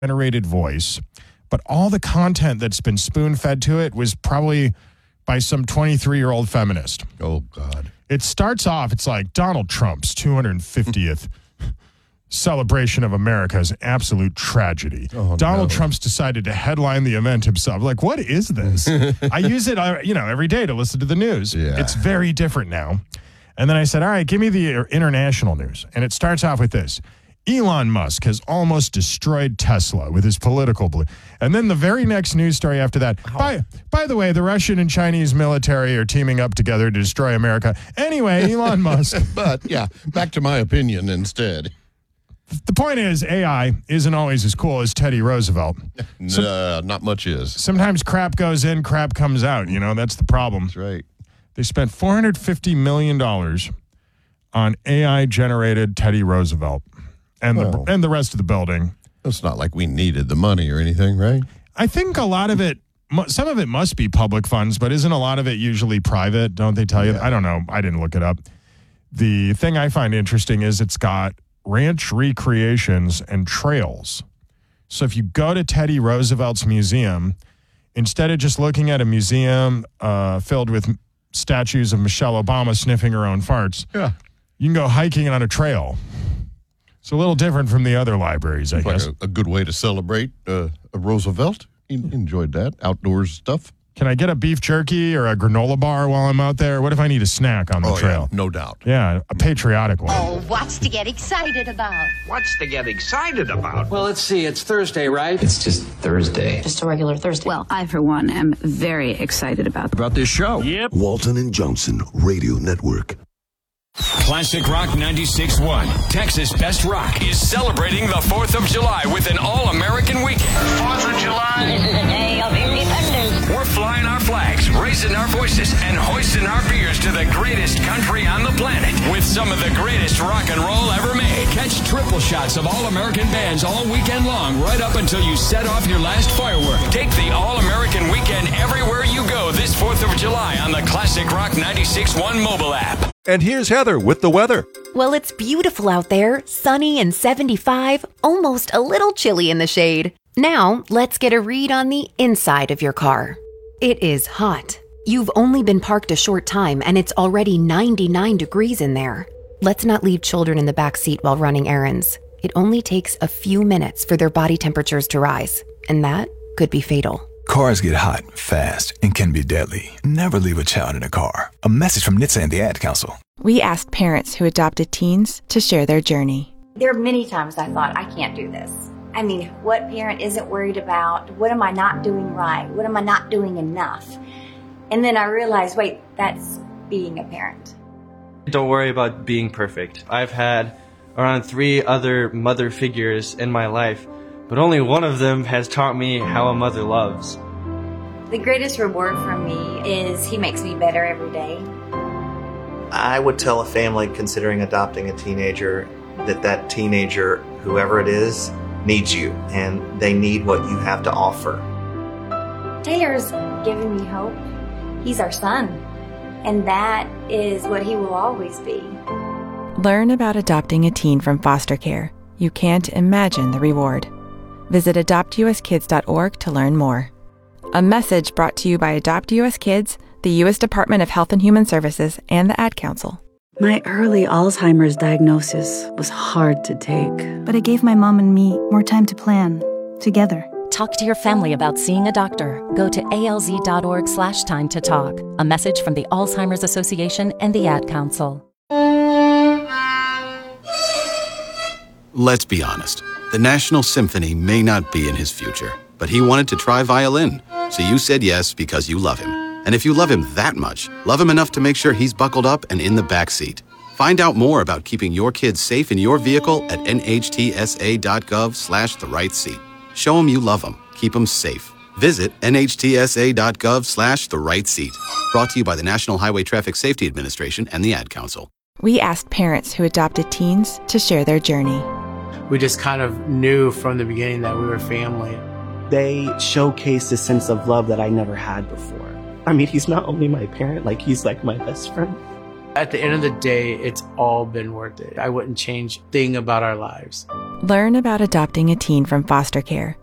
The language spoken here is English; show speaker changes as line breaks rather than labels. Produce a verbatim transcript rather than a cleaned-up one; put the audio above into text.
generated voice, but all the content that's been spoon-fed to it was probably by some twenty-three-year-old feminist.
Oh, God.
It starts off, it's like Donald Trump's two hundred fiftieth celebration of America is an absolute tragedy.
Oh,
Donald
no.
Trump's decided to headline the event himself. Like, what is this? I use it, uh, you know, every day to listen to the news.
Yeah.
It's very different now. And then I said, all right, give me the international news. And it starts off with this. Elon Musk has almost destroyed Tesla with his political belief. And then the very next news story after that, by, by the way, the Russian and Chinese military are teaming up together to destroy America. Anyway, Elon Musk.
But, yeah, back to my opinion instead.
The point is, A I isn't always as cool as Teddy Roosevelt.
Some, uh, not much is.
Sometimes crap goes in, crap comes out. You know, that's the problem.
That's right.
They spent four hundred fifty million dollars on A I-generated Teddy Roosevelt. And
well,
the and the rest of the building.
It's not like we needed the money or anything, right?
I think a lot of it, some of it must be public funds, but isn't a lot of it usually private? Don't they tell you?
Yeah.
I don't know. I didn't look it up. The thing I find interesting is it's got ranch recreations and trails. So if you go to Teddy Roosevelt's museum, instead of just looking at a museum uh, filled with statues of Michelle Obama sniffing her own farts,
yeah,
you can go hiking on a trail. It's a little different from the other libraries, I
it's
guess.
like a, a good way to celebrate uh, a Roosevelt. Enjoyed that. Outdoors stuff.
Can I get a beef jerky or a granola bar while I'm out there? What if I need a snack on the
oh,
trail?
Yeah, no doubt.
Yeah, a patriotic one.
Oh, what's to get excited about?
What's to get excited about?
Well, let's see. It's Thursday, right?
It's just Thursday.
Just a regular Thursday.
Well, I, for one, am very excited about
About this show.
Yep.
Walton and Johnson Radio Network.
Classic Rock ninety-six point one, Texas Best Rock, is celebrating the fourth of July with an all-American weekend.
fourth of July.
This is the day of independence.
We're flying our flags, raising our voices, and hoisting our beers to the greatest country on the planet with some of the greatest rock and roll ever made. Catch triple shots of all-American bands all weekend long, right up until you set off your last firework. Take the all-American weekend everywhere you go this fourth of July on the Classic Rock ninety-six point one mobile app.
And here's Heather with the weather.
Well, it's beautiful out there, sunny and seventy-five, almost a little chilly in the shade. Now, let's get a read on the inside of your car. It is hot. You've only been parked a short time and it's already ninety-nine degrees in there. Let's not leave children in the back seat while running errands. It only takes a few minutes for their body temperatures to rise, and that could be fatal.
Cars get hot, fast, and can be deadly. Never leave a child in a car. A message from N H T S A and the Ad Council.
We asked parents who adopted teens to share their journey.
There are many times I thought, I can't do this. I mean, what parent isn't worried about, what am I not doing right? What am I not doing enough? And then I realized, wait, that's being a parent.
Don't worry about being perfect. I've had around three other mother figures in my life, but only one of them has taught me how a mother loves.
The greatest reward for me is he makes me better every day.
I would tell a family considering adopting a teenager that that teenager, whoever it is, needs you, and they need what you have to offer.
Taylor's giving me hope. He's our son, and that is what he will always be.
Learn about adopting a teen from foster care. You can't imagine the reward. Visit adopt u s kids dot org to learn more. A message brought to you by Adopt U S Kids, the U S Department of Health and Human Services, and the Ad Council.
My early Alzheimer's diagnosis was hard to take.
But it gave my mom and me more time to plan, together.
Talk to your family about seeing a doctor. Go to alz.org slash time to talk. A message from the Alzheimer's Association and the Ad Council.
Let's be honest. The National Symphony may not be in his future, but he wanted to try violin. So you said yes because you love him. And if you love him that much, love him enough to make sure he's buckled up and in the back seat. Find out more about keeping your kids safe in your vehicle at nhtsa.gov slash the right seat. Show him you love him. Keep him safe. Visit nhtsa.gov slash the right seat. Brought to you by the National Highway Traffic Safety Administration and the Ad Council.
We asked parents who adopted teens to share their journey.
We just kind of knew from the beginning that we were family.
They showcased a sense of love that I never had before. I mean, he's not only my parent, like he's like my best friend.
At the end of the day, it's all been worth it. I wouldn't change a thing about our lives.
Learn about adopting a teen from foster care.